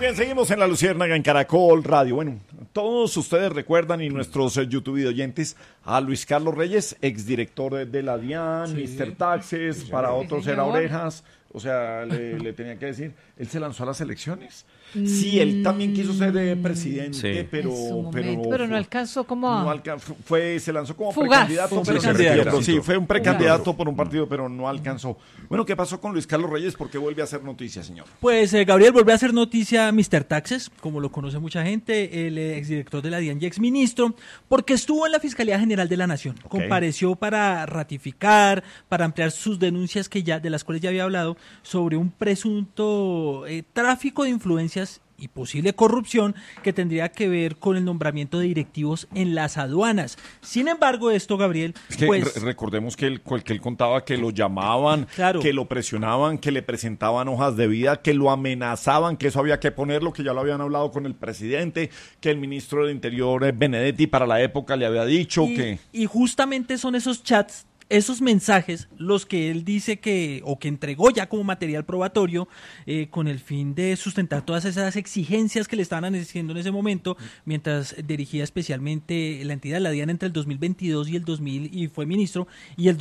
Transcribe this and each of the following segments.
bien, seguimos en La Luciérnaga en Caracol Radio. Bueno, todos ustedes recuerdan y nuestros YouTube oyentes a Luis Carlos Reyes, exdirector de la DIAN, sí. Mr. Taxes, sí, para otros era Orejas. O sea, le tenía que decir, él se lanzó a las elecciones. Sí, él también quiso ser presidente, sí. pero no alcanzó como se lanzó como precandidato, pero sí, fue un precandidato por un partido, pero no alcanzó. Bueno, ¿qué pasó con Luis Carlos Reyes? ¿Por qué vuelve a hacer noticia, señor? Pues Gabriel vuelve a hacer noticia Mr. Taxes, como lo conoce mucha gente, el exdirector de la DIAN y exministro, porque estuvo en la Fiscalía General de la Nación. Okay. Compareció para ratificar, para ampliar sus denuncias de las cuales ya había hablado, sobre un presunto tráfico de influencias y posible corrupción que tendría que ver con el nombramiento de directivos en las aduanas. Sin embargo, esto, Gabriel, es que recordemos que él contaba que lo llamaban, claro, que lo presionaban, que le presentaban hojas de vida, que lo amenazaban, que eso había que ponerlo, que ya lo habían hablado con el presidente, que el ministro del Interior, Benedetti, para la época le había dicho que... Y justamente son esos chats, esos mensajes, los que él dice que entregó ya como material probatorio con el fin de sustentar todas esas exigencias que le estaban haciendo en ese momento, mientras dirigía especialmente la entidad, la DIAN, entre el 2022 y fue ministro, y el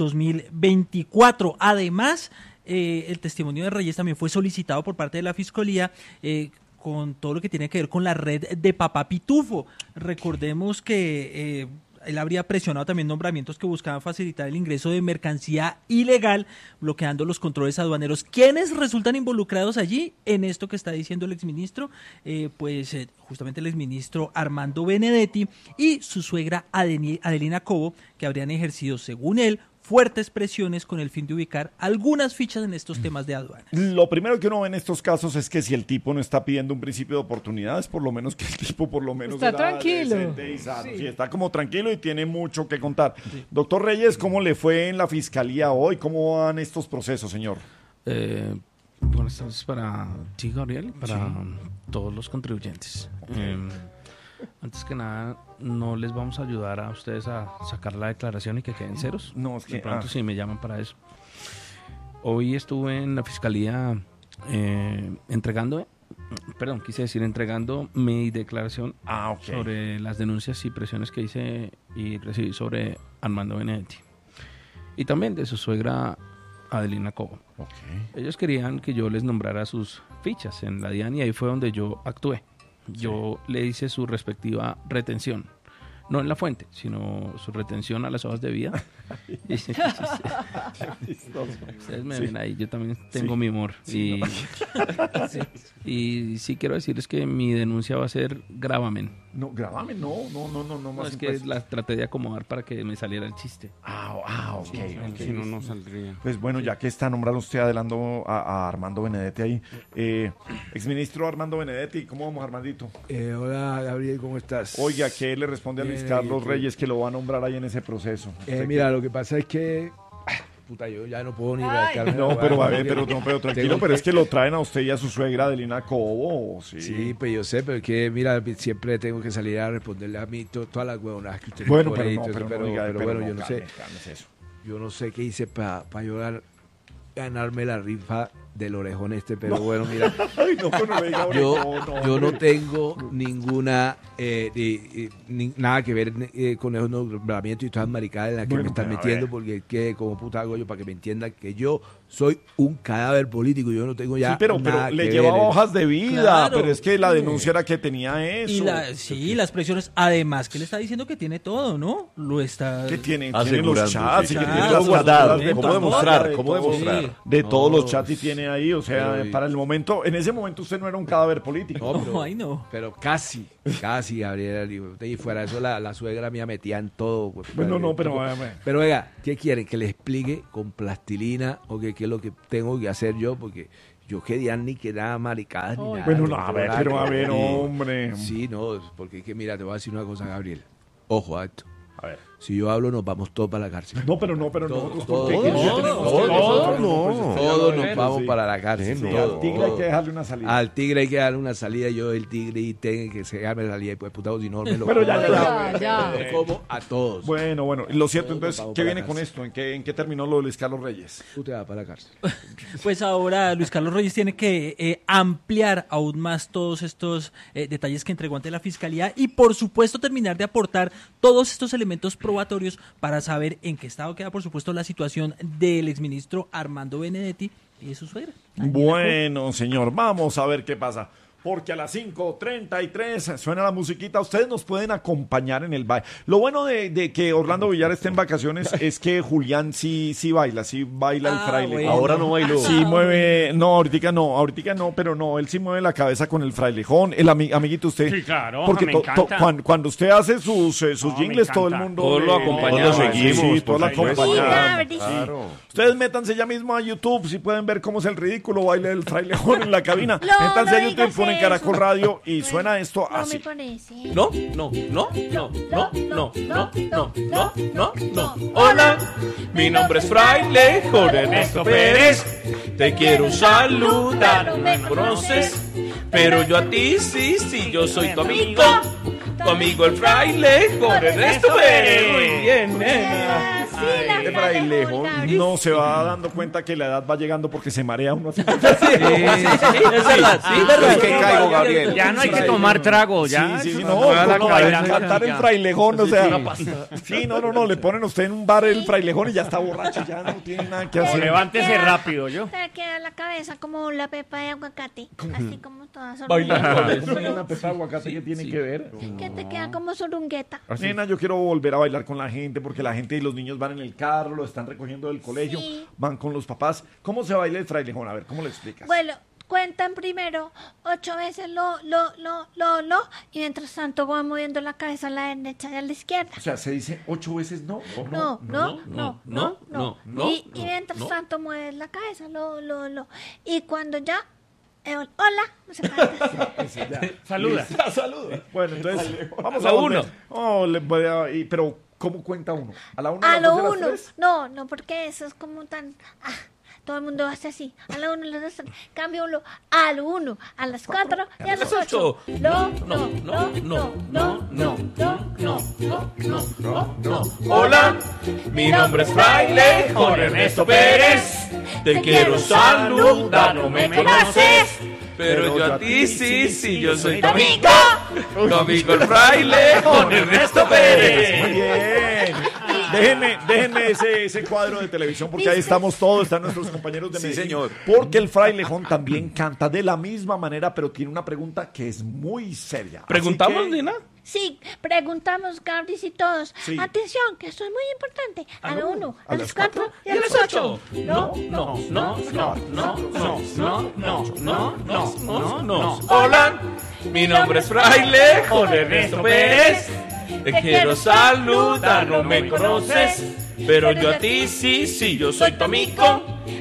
2024. Además, el testimonio de Reyes también fue solicitado por parte de la Fiscalía, con todo lo que tiene que ver con la red de Papá Pitufo. Recordemos que... él habría presionado también nombramientos que buscaban facilitar el ingreso de mercancía ilegal, bloqueando los controles aduaneros. ¿Quiénes resultan involucrados allí en esto que está diciendo el exministro? Justamente el exministro Armando Benedetti y su suegra Adelina Cobo, que habrían ejercido, según él, fuertes presiones con el fin de ubicar algunas fichas en estos temas de aduanas. Lo primero que uno ve en estos casos es que si el tipo no está pidiendo un principio de oportunidades, por lo menos que el tipo por lo menos está tranquilo. Y sano. Sí, está como tranquilo y tiene mucho que contar. Sí. Doctor Reyes, ¿cómo le fue en la fiscalía hoy? ¿Cómo van estos procesos, señor? Buenas tardes para ti, Gabriel, para todos los contribuyentes. Okay. Antes que nada, no les vamos a ayudar a ustedes a sacar la declaración y que queden ceros. No, es que de pronto sí me llaman para eso. Hoy estuve en la fiscalía entregando mi declaración sobre las denuncias y presiones que hice y recibí sobre Armando Benedetti. Y también de su suegra Adelina Cobo. Okay. Ellos querían que yo les nombrara sus fichas en la DIAN y ahí fue donde yo actué. Yo le hice su respectiva retención, no en la fuente, sino su retención a las hojas de vida. Ustedes me ven ahí, yo también tengo mi humor. Sí, y sí quiero decirles que mi denuncia va a ser gravamen. No, gravamen, no más. Es que la traté de acomodar para que me saliera el chiste. Ok. Si no, no saldría. Pues bueno, ya que está nombrando usted adelantando a Armando Benedetti ahí, exministro Armando Benedetti, ¿cómo vamos, Armandito? Hola, Gabriel, ¿cómo estás? Oiga, ¿qué le responde a Luis Carlos Reyes que lo va a nombrar ahí en ese proceso? Mira, lo que pasa es que... yo ya no puedo ni radicarme. No, pero tranquilo, pero es que lo traen a usted y a su suegra Adelina Cobo, sí. Sí, pues yo sé, pero es que, mira, siempre tengo que salir a responderle a mí todas las huevonadas que usted bueno, me pone ahí. Pero bueno, yo no sé. Yo no sé qué hice para ganarme la rifa del orejón pero bueno, mira. Yo no tengo ninguna nada que ver con esos nombramientos y todas las maricadas en las que me están metiendo, porque que como puta hago yo para que me entiendan que yo soy un cadáver político, yo no tengo ya pero le llevaba hojas de vida, claro, pero es que la denuncia era que tenía eso. Y las presiones, además que le está diciendo que tiene todo, ¿no? Lo está... Que tiene los chats, y que tiene las guardadas. ¿Cómo demostrar? Sí. De todos los chats y tiene ahí, o sea, para el momento, en ese momento usted no era un cadáver político. Pero casi, Gabriel, y fuera de eso la suegra mía metía en todo. Pues, pero oiga, ¿qué quieren? ¿Que les explique con plastilina o qué es lo que tengo que hacer yo? Porque yo quería ni que nada maricadas ni nada. Bueno, a ver, hombre. Sí, no, porque es que mira, te voy a decir una cosa, Gabriel. Ojo a esto. A ver. Si yo hablo, nos vamos todos para la cárcel. No, pero nosotros... Todos nos vamos para la cárcel. Al tigre hay que dejarle una salida. Al tigre hay que darle una salida. Yo, el tigre, y tengo que dejarme la salida. Y pues, putado, si no me lo... Pero ya. Como a todos. Bueno. Lo cierto, entonces, ¿qué viene con esto? ¿En qué terminó lo de Luis Carlos Reyes? Tú te vas para la cárcel. Pues ahora Luis Carlos Reyes tiene que ampliar aún más todos estos detalles que entregó ante la Fiscalía y, por supuesto, terminar de aportar todos estos elementos probatorios para saber en qué estado queda, por supuesto, la situación del exministro Armando Benedetti y de su suegra. Bueno, señor, vamos a ver qué pasa. Porque a las 5:33 suena la musiquita. Ustedes nos pueden acompañar en el baile. Lo bueno de que Orlando Villar esté en vacaciones es que Julián sí baila el fraile. Bueno. Ahora no bailó. Sí mueve, no, ahorita no, pero no, él sí mueve la cabeza con el frailejón. El amiguito, usted. Sí, claro, porque me encanta. cuando usted hace sus jingles, todo el encanta. mundo Todos lo acompañamos. todos lo seguimos, Sí, todos lo por supuesto. acompañamos. Claro. Ustedes métanse ya mismo a YouTube, si pueden ver cómo es el ridículo baile del frailejón en la cabina. Métanse a YouTube, ponen Caracol Radio y suena esto así. No me parece. No. Hola, mi nombre es Fraile Jorge Ernesto Pérez. Te quiero saludar, no me conoces, pero yo a ti sí, yo soy tu amigo. Tu amigo el Fraile Jorge Ernesto Pérez. Muy bien, nena. Este frailejón no se va dando cuenta que la edad va llegando porque se marea uno así. Sí, es verdad, sí, verdad. Es que caigo, Gabriel. Ya no hay que tomar trago, ya. Sí, Eso no, toda la va cabeza, a cantar el ya. frailejón, o sea. Sí, no, le ponen a usted en un bar el frailejón y ya está borracho, ya no tiene nada que O hacer. levántese rápido, yo. Te queda la cabeza como la pepa de aguacate, así como toda Bailando, sorungueta. como una pepa de aguacate que tiene que ver. Que te queda como sorungueta. Nena, yo quiero volver a bailar con la gente porque la gente y los niños van en el carro, lo están recogiendo del colegio, Sí. van con los papás. ¿Cómo se baila el frailejón? A ver, ¿cómo lo explicas? Bueno, cuentan primero 8 veces lo, y mientras tanto van moviendo la cabeza a la derecha y a la izquierda. O sea, se dice 8 veces no. No. Y mientras tanto mueves la cabeza, lo. Y cuando ya, hola, se canta. Saluda. Saluda. Bueno, entonces, vamos A a la volver. uno. Oh, pero, ¿cómo cuenta uno? ¿A la 1? A lo 1. No, porque eso es como tan... todo el mundo hace así. A la 1, a las 2, cambio uno. Al 1, a las 4 y a las 8. No. Hola, mi nombre es Fraile Jorge Ernesto Pérez. Te quiero saludar, no me conoces, pero yo a ti sí, yo soy tu amigo. Tu amigo el Fraile Jorge Ernesto Pérez. Muy bien. Déjenme ese cuadro de televisión porque ahí estamos todos, están nuestros compañeros de Medellín. señor. Porque el frailejón también canta de la misma manera, pero tiene una pregunta que es muy seria. Así ¿Preguntamos, que- Nina? Sí, preguntamos, Gabris y todos. Sí. Atención, que esto es muy importante. A la 1, a a las las 4 y Y a las 8. No. Hola, mi nombre es Fraile Jorge Ernesto Pérez. Te quiero saludar, no me conoces, pero yo a ti sí, yo soy tu amigo.